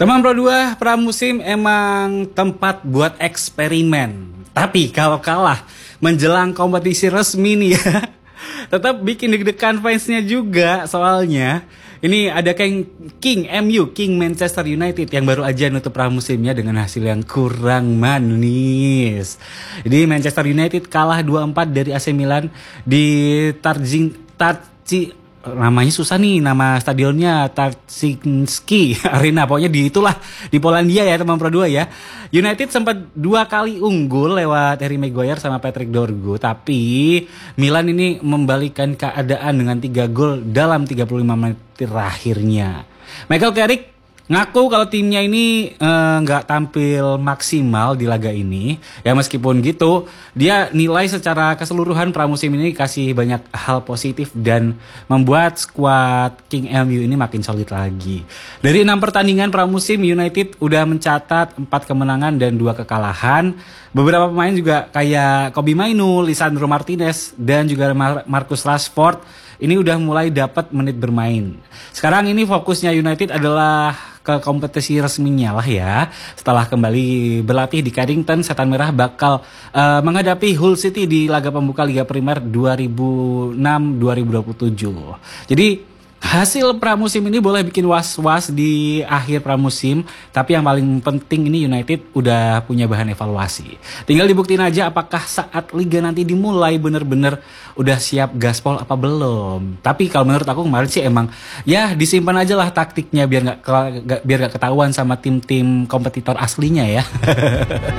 Teman Pro 2, pramusim emang tempat buat eksperimen. Tapi kalau kalah menjelang kompetisi resmi nih ya, tetap bikin deg-degan fansnya juga soalnya. Ini ada King MU, King Manchester United yang baru aja nutup pramusimnya dengan hasil yang kurang manis. Jadi Manchester United kalah 2-4 dari AC Milan di namanya susah nih, nama stadionnya Tarczyński Arena, pokoknya di Polandia ya teman Pro 2 ya. United sempat 2 kali unggul lewat Harry Maguire sama Patrick Dorgu, tapi Milan ini membalikan keadaan dengan 3 gol dalam 35 menit terakhirnya. Michael Carrick ngaku kalau timnya ini nggak tampil maksimal di laga ini. Ya meskipun gitu, dia nilai secara keseluruhan pramusim ini kasih banyak hal positif dan membuat skuad King MU ini makin solid lagi. Dari 6 pertandingan pramusim, United udah mencatat 4 kemenangan dan 2 kekalahan. Beberapa pemain juga kayak Kobbie Mainoo, Lisandro Martinez, dan juga Marcus Rashford ini udah mulai dapat menit bermain. Sekarang ini fokusnya United adalah ke kompetisi resminya lah ya. Setelah kembali berlatih di Carrington, Setan Merah bakal menghadapi Hull City di laga pembuka Liga Primer 2006-2027. Jadi hasil pramusim ini boleh bikin was-was di akhir pramusim, tapi yang paling penting ini United udah punya bahan evaluasi. Tinggal dibuktiin aja apakah saat liga nanti dimulai bener-bener udah siap gaspol apa belum. Tapi kalau menurut aku kemarin sih emang ya disimpan aja lah taktiknya biar nggak ketahuan sama tim-tim kompetitor aslinya ya.